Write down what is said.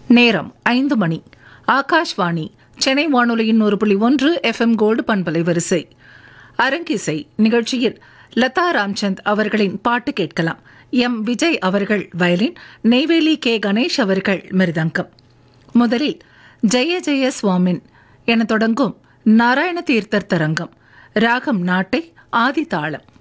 நேரம் 5 மணி. ஆகாஷ்வாணி சென்னை வானொலியின் 1.1 FM gold பண்பலை வரிசை. அரங்கிசை நிகழ்ச்சியில் லதா ராம்சந்த் அவர்களின் பாட்டு கேட்கலாம். எம் விஜய் அவர்கள் வயலின், நெய்வேலி கே கணேஷ் அவர்கள் மிருதங்கம். முதலில் ஜெய ஜெய சுவாமின் என தொடங்கும் நாராயண தீர்த்தர் தரங்கம். ராகம் நாட்டை, ஆதி தாளம்.